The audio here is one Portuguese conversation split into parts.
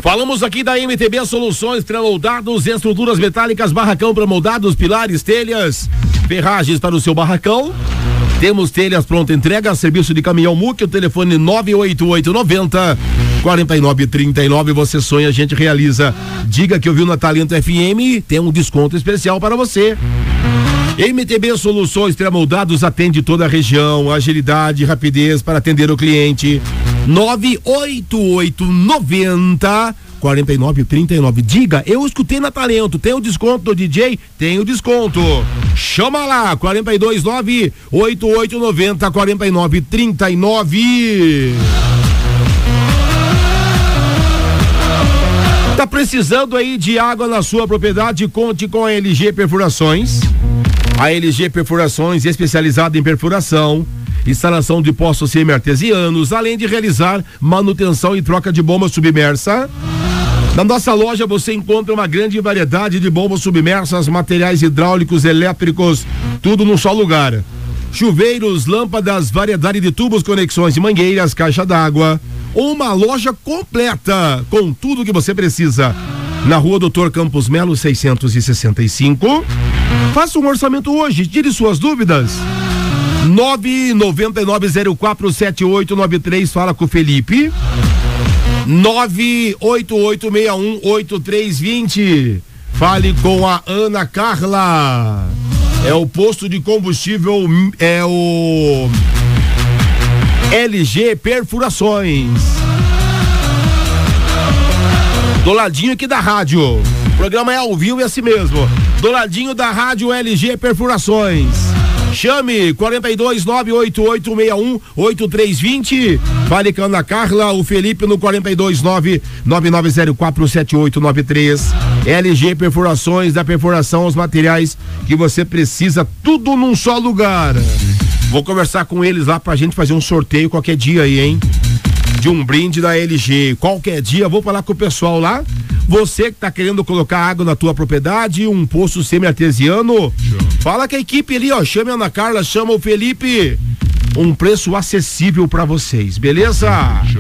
Falamos aqui da MTB Soluções, pré-moldados, estruturas metálicas, barracão pré-moldados, pilares, telhas, ferragens para o seu barracão. Temos telhas pronta entrega, serviço de caminhão MUC, o telefone 98890-4939. Você sonha, a gente realiza. Diga que ouviu na Talento FM, tem um desconto especial para você. MTB Soluções pré-moldados atende toda a região, agilidade, rapidez para atender o cliente. 98890-4939. Diga, eu escutei na Talento, tem o desconto do DJ? Tem o desconto. Chama lá, 429-8890-4939. Tá precisando aí de água na sua propriedade? Conte com a LG Perfurações. A LG Perfurações, especializada em perfuração, instalação de poços semi-artesianos, além de realizar manutenção e troca de bomba submersa. Na nossa loja você encontra uma grande variedade de bombas submersas, materiais hidráulicos, elétricos, tudo num só lugar. Chuveiros, lâmpadas, variedade de tubos, conexões de mangueiras, caixa d'água. Uma loja completa com tudo que você precisa. Na rua Doutor Campos Melo 665. Faça um orçamento hoje, tire suas dúvidas. 999047893, fala com o Felipe. 988618320. Fale com a Ana Carla. É o posto de combustível, é o LG Perfurações. Do ladinho aqui da rádio. O programa é ao vivo e assim mesmo. Do ladinho da rádio LG Perfurações. Chame 429-8861-8320. Fale com a Ana Carla, o Felipe no 429-9904-7893. LG Perfurações, da perfuração aos materiais que você precisa, tudo num só lugar. Vou conversar com eles lá pra gente fazer um sorteio qualquer dia aí, hein? De um brinde da LG. Qualquer dia, vou falar com o pessoal lá. Você que tá querendo colocar água na tua propriedade, um poço semi-artesiano, fala com a equipe ali, ó. Chame a Ana Carla, chama o Felipe. Um preço acessível pra vocês, beleza?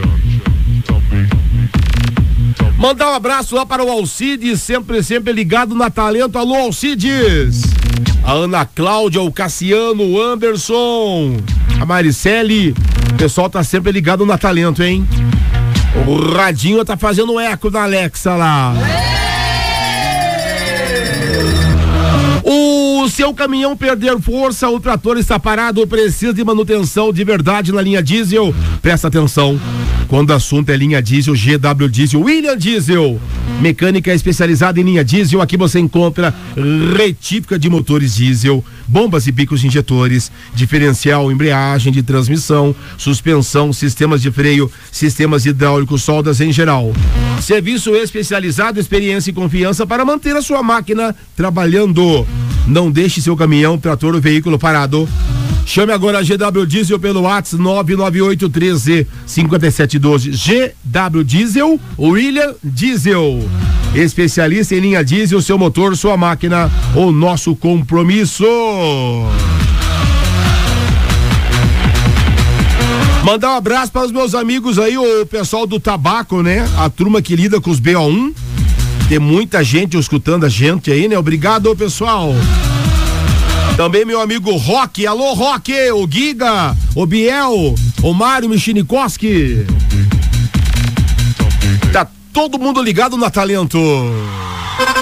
Mandar um abraço lá para o Alcides, sempre ligado na Talento. Alô, Alcides. A Ana Cláudia, o Cassiano, o Anderson, a Maricele. O pessoal tá sempre ligado na Talento, hein? O radinho tá fazendo eco na Alexa lá. O seu caminhão perder força, o trator está parado, precisa de manutenção de verdade na linha diesel. Presta atenção. Quando o assunto é linha diesel, GW Diesel, William Diesel, mecânica especializada em linha diesel. Aqui você encontra retífica de motores diesel, bombas e bicos injetores, diferencial, embreagem de transmissão, suspensão, sistemas de freio, sistemas hidráulicos, soldas em geral. Serviço especializado, experiência e confiança para manter a sua máquina trabalhando. Não deixe seu caminhão, trator ou veículo parado. Chame agora a GW Diesel pelo WhatsApp 99813-5712. GW Diesel, William Diesel. Especialista em linha diesel, seu motor, sua máquina, o nosso compromisso. Mandar um abraço para os meus amigos aí, o pessoal do tabaco, né? A turma que lida com os BO1. Tem muita gente escutando a gente aí, né? Obrigado, pessoal. Também meu amigo Roque, alô Roque, o Giga, o Biel, o Mário Michinikoski. Tá todo mundo ligado na Talento.